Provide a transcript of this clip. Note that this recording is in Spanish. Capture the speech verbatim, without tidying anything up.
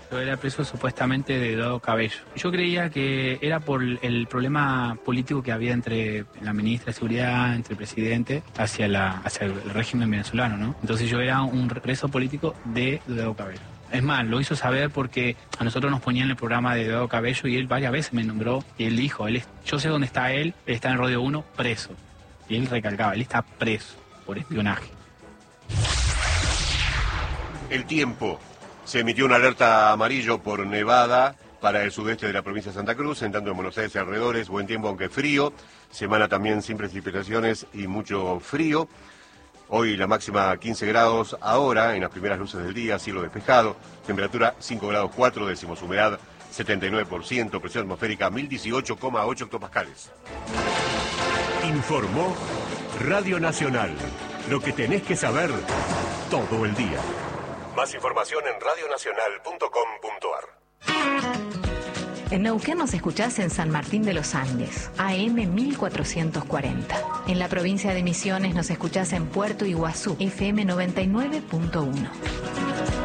Yo era preso supuestamente de Eduardo Cabello. Yo creía que era por el problema político que había entre la ministra de Seguridad, entre el presidente, hacia, la, hacia el régimen venezolano, ¿no? Entonces yo era un preso político de Eduardo Cabello. Es más, lo hizo saber porque a nosotros nos ponían el programa de Eduardo Cabello y él varias veces me nombró y él dijo, él es, yo sé dónde está él, él está en Radio uno preso. Y él recalcaba, él está preso por espionaje. El tiempo. Se emitió una alerta amarillo por nevada para el sudeste de la provincia de Santa Cruz, en tanto en Buenos Aires y alrededores, buen tiempo aunque frío, semana también sin precipitaciones y mucho frío. Hoy la máxima quince grados, ahora en las primeras luces del día, cielo despejado, temperatura cinco grados cuatro décimos, humedad setenta y nueve por ciento, presión atmosférica mil dieciocho coma ocho hectopascales. Informó Radio Nacional, lo que tenés que saber todo el día. Más información en radio nacional punto com punto a r. En Neuquén nos escuchás en San Martín de los Andes, A M mil cuatrocientos cuarenta. En la provincia de Misiones nos escuchás en Puerto Iguazú, F M noventa y nueve punto uno.